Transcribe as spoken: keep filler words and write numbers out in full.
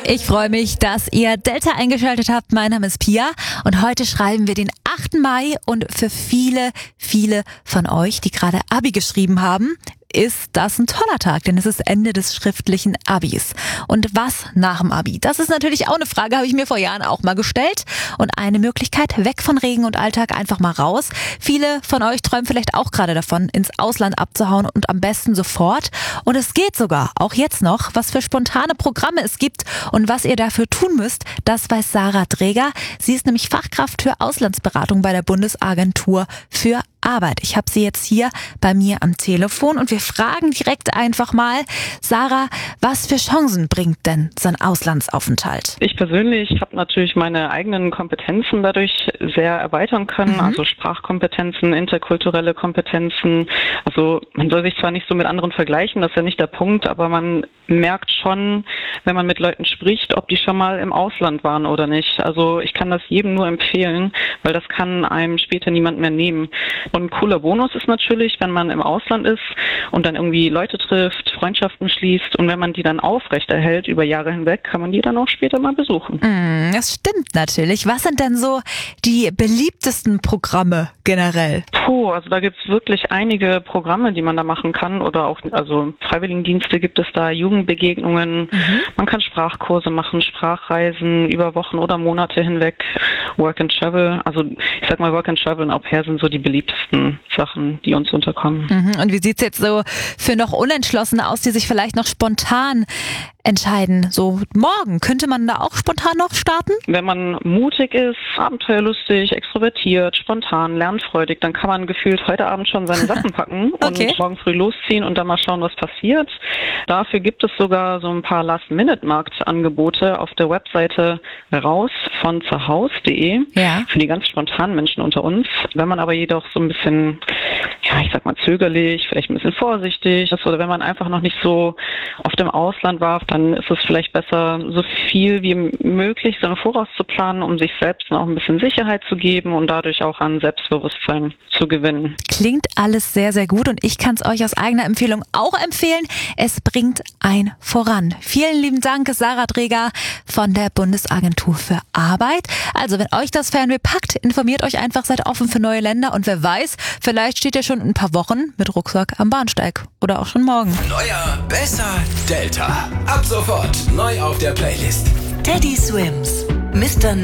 Ich freue mich, dass ihr Delta eingeschaltet habt. Mein Name ist Pia und heute schreiben wir den achten Mai und für viele, viele von euch, die gerade Abi geschrieben haben, ist das ein toller Tag, denn es ist Ende des schriftlichen Abis. Und was nach dem Abi? Das ist natürlich auch eine Frage, habe ich mir vor Jahren auch mal gestellt. Und eine Möglichkeit, weg von Regen und Alltag, einfach mal raus. Viele von euch träumen vielleicht auch gerade davon, ins Ausland abzuhauen und am besten sofort. Und es geht sogar, auch jetzt noch, was für spontane Programme es gibt und was ihr dafür tun müsst, das weiß Sarah Dreger. Sie ist nämlich Fachkraft für Auslandsberatung bei der Bundesagentur für Arbeit. Ich habe sie jetzt hier bei mir am Telefon und wir fragen direkt einfach mal, Sarah, was für Chancen bringt denn so ein Auslandsaufenthalt? Ich persönlich habe natürlich meine eigenen Kompetenzen dadurch sehr erweitern können, mhm. also Sprachkompetenzen, interkulturelle Kompetenzen. Also man soll sich zwar nicht so mit anderen vergleichen, das ist ja nicht der Punkt, aber man merkt schon, wenn man mit Leuten spricht, ob die schon mal im Ausland waren oder nicht. Also ich kann das jedem nur empfehlen, weil das kann einem später niemand mehr nehmen. Und ein cooler Bonus ist natürlich, wenn man im Ausland ist und dann irgendwie Leute trifft, Freundschaften schließt und wenn man die dann aufrechterhält über Jahre hinweg, kann man die dann auch später mal besuchen. Mm, das stimmt natürlich. Was sind denn so die beliebtesten Programme generell? Puh, also da gibt's wirklich einige Programme, die man da machen kann oder auch, also Freiwilligendienste gibt es da, Jugendbegegnungen, mhm. man kann Sprachkurse machen, Sprachreisen über Wochen oder Monate hinweg, Work and Travel, also ich sag mal Work and Travel und Au pair sind so die beliebtesten Sachen, die uns unterkommen. Mhm. Und wie sieht's jetzt so für noch Unentschlossene aus, die sich vielleicht noch spontan entscheiden? So morgen, könnte man da auch spontan noch starten? Wenn man mutig ist, abenteuerlustig, extrovertiert, spontan, lernfreudig, dann kann man gefühlt heute Abend schon seine Sachen packen okay. und morgen früh losziehen und dann mal schauen, was passiert. Dafür gibt es sogar so ein paar Last-Minute-Markt-Angebote auf der Webseite raus von zuhaus punkt de ja. für die ganz spontanen Menschen unter uns. Wenn man aber jedoch so ein bisschen, ja, ich sag mal zögerlich, vielleicht ein bisschen vorsichtig ist oder wenn man einfach noch nicht so oft im Ausland war, dann ist es vielleicht besser, so viel wie möglich so im Voraus zu planen, um sich selbst auch ein bisschen Sicherheit zu geben und dadurch auch an Selbstbewusstsein zu gewinnen. Klingt alles sehr, sehr gut und ich kann es euch aus eigener Empfehlung auch empfehlen. Es bringt ein voran. Vielen lieben Dank, Sarah Dreger von der Bundesagentur für Arbeit. Also, wenn euch das Fernweh packt, informiert euch einfach, seid offen für neue Länder und wer weiß, vielleicht steht ihr schon in ein paar Wochen mit Rucksack am Bahnsteig oder auch schon morgen. Neuer, besser, Delta. Ab sofort neu auf der Playlist. Teddy Swims, Mister